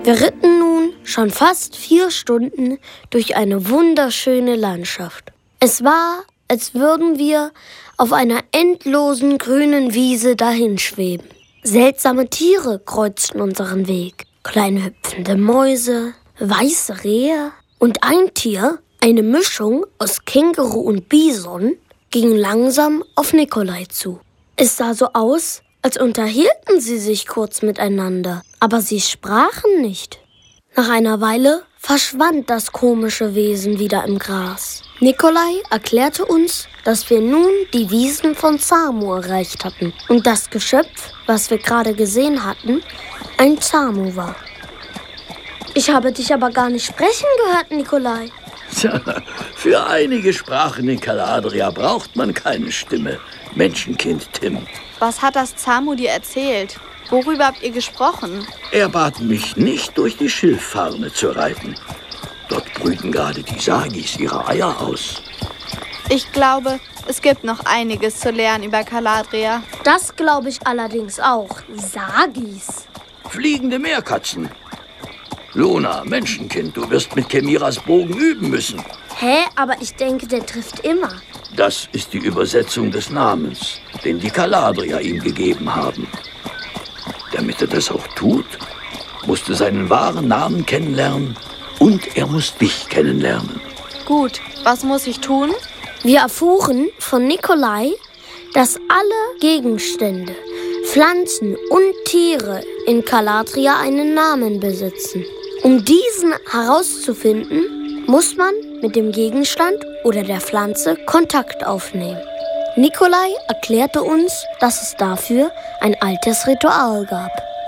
Wir ritten nun schon fast 4 Stunden durch eine wunderschöne Landschaft. Es war, als würden wir auf einer endlosen grünen Wiese dahinschweben. Seltsame Tiere kreuzten unseren Weg. Kleine hüpfende Mäuse, weiße Rehe und ein Tier, eine Mischung aus Känguru und Bison, ging langsam auf Nikolai zu. Es sah so aus, als unterhielten sie sich kurz miteinander, aber sie sprachen nicht. Nach einer Weile verschwand das komische Wesen wieder im Gras. Nikolai erklärte uns, dass wir nun die Wiesen von Zamu erreicht hatten und das Geschöpf, was wir gerade gesehen hatten, ein Zamu war. Ich habe dich aber gar nicht sprechen gehört, Nikolai. Tja, für einige Sprachen in Caladria braucht man keine Stimme, Menschenkind Tim. Was hat das Zamu dir erzählt? Worüber habt ihr gesprochen? Er bat mich nicht, durch die Schilffarne zu reiten. Dort brüten gerade die Sagis ihre Eier aus. Ich glaube, es gibt noch einiges zu lernen über Caladria. Das glaube ich allerdings auch. Sagis. Fliegende Meerkatzen. Luna, Menschenkind, du wirst mit Kemiras Bogen üben müssen. Hä? Aber ich denke, der trifft immer. Das ist die Übersetzung des Namens, den die Caladrier ihm gegeben haben. Damit er das auch tut, musst du seinen wahren Namen kennenlernen und er muss dich kennenlernen. Gut, was muss ich tun? Wir erfuhren von Nikolai, dass alle Gegenstände, Pflanzen und Tiere in Caladria einen Namen besitzen. Um diesen herauszufinden, muss man mit dem Gegenstand oder der Pflanze Kontakt aufnehmen. Nikolai erklärte uns, dass es dafür ein altes Ritual gab.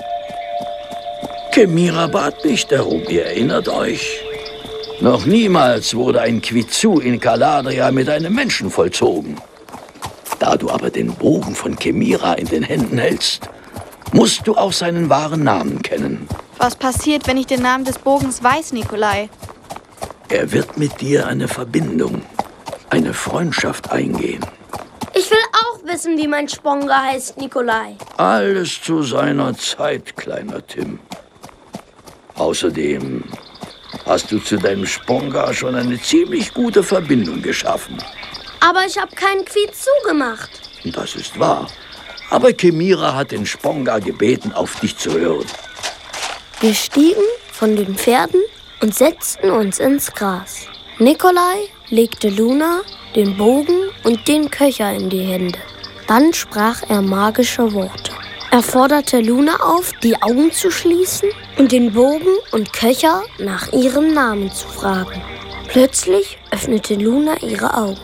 Kemira bat mich darum, ihr erinnert euch. Noch niemals wurde ein Kwizu in Caladria mit einem Menschen vollzogen. Da du aber den Bogen von Kemira in den Händen hältst, musst du auch seinen wahren Namen kennen. Was passiert, wenn ich den Namen des Bogens weiß, Nikolai? Er wird mit dir eine Verbindung, eine Freundschaft eingehen. Ich will auch wissen, wie mein Sponga heißt, Nikolai. Alles zu seiner Zeit, kleiner Tim. Außerdem hast du zu deinem Sponga schon eine ziemlich gute Verbindung geschaffen. Aber ich habe keinen Kwizu gemacht. Das ist wahr. Aber Kemira hat den Sponga gebeten, auf dich zu hören. Wir stiegen von den Pferden und setzten uns ins Gras. Nikolai legte Luna den Bogen und den Köcher in die Hände. Dann sprach er magische Worte. Er forderte Luna auf, die Augen zu schließen und den Bogen und Köcher nach ihrem Namen zu fragen. Plötzlich öffnete Luna ihre Augen.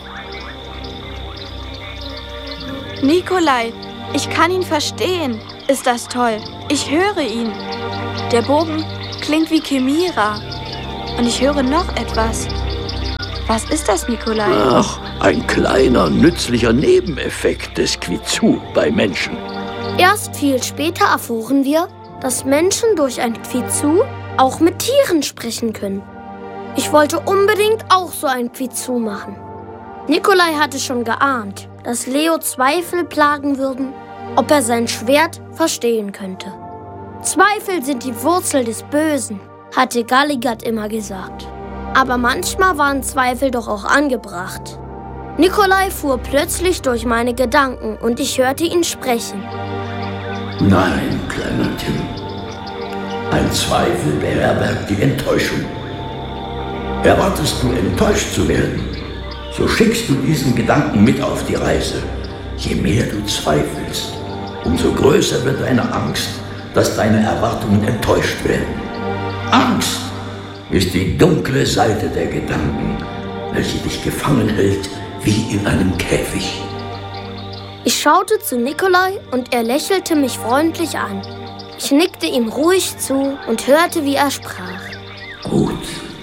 Nikolai, ich kann ihn verstehen. Ist das toll? Ich höre ihn. Der Bogen klingt wie Kemira. Und ich höre noch etwas. Was ist das, Nikolai? Ach, ein kleiner, nützlicher Nebeneffekt des Kwizu bei Menschen. Erst viel später erfuhren wir, dass Menschen durch ein Kwizu auch mit Tieren sprechen können. Ich wollte unbedingt auch so ein Kwizu machen. Nikolai hatte schon geahnt, dass Leo Zweifel plagen würden, ob er sein Schwert verstehen könnte. Zweifel sind die Wurzel des Bösen, hatte Galligat immer gesagt. Aber manchmal waren Zweifel doch auch angebracht. Nikolai fuhr plötzlich durch meine Gedanken und ich hörte ihn sprechen. Nein, kleiner Tim. Ein Zweifel beherbergt die Enttäuschung. Erwartest du, enttäuscht zu werden, so schickst du diesen Gedanken mit auf die Reise. Je mehr du zweifelst, umso größer wird deine Angst, dass deine Erwartungen enttäuscht werden. Angst ist die dunkle Seite der Gedanken, welche dich gefangen hält wie in einem Käfig. Ich schaute zu Nikolai und er lächelte mich freundlich an. Ich nickte ihm ruhig zu und hörte, wie er sprach. Gut,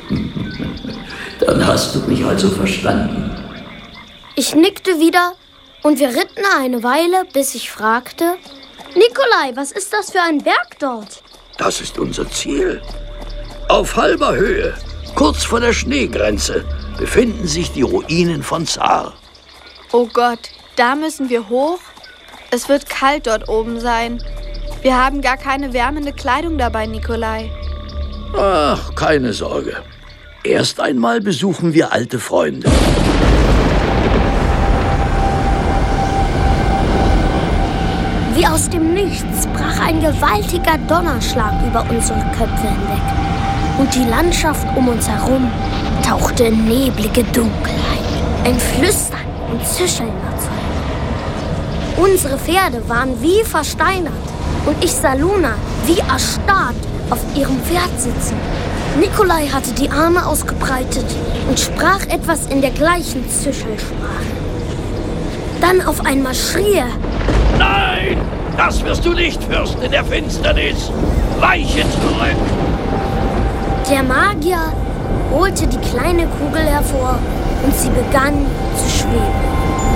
dann hast du mich also verstanden. Ich nickte wieder und wir ritten eine Weile, bis ich fragte, Nikolai, was ist das für ein Berg dort? Das ist unser Ziel. Auf halber Höhe, kurz vor der Schneegrenze, befinden sich die Ruinen von Zar. Oh Gott, da müssen wir hoch? Es wird kalt dort oben sein. Wir haben gar keine wärmende Kleidung dabei, Nikolai. Ach, keine Sorge. Erst einmal besuchen wir alte Freunde. Wie aus dem Nichts brach ein gewaltiger Donnerschlag über unsere Köpfe hinweg. Und die Landschaft um uns herum tauchte in neblige Dunkelheit. Ein Flüstern und Zischeln war zu hören. Unsere Pferde waren wie versteinert und ich sah Luna wie erstarrt auf ihrem Pferd sitzen. Nikolai hatte die Arme ausgebreitet und sprach etwas in der gleichen Zischelsprache. Dann auf einmal schrie er: Nein! Das wirst du nicht, Fürstin der Finsternis! Weiche zurück! Der Magier holte die kleine Kugel hervor und sie begann zu schweben.